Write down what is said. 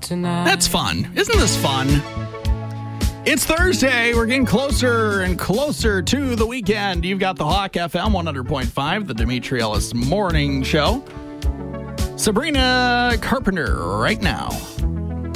tonight. That's fun. Isn't this fun? It's Thursday. We're getting closer and closer to the weekend. You've got the Hawk FM 100.5, the Dimitri Ellis Morning Show. Sabrina Carpenter right now.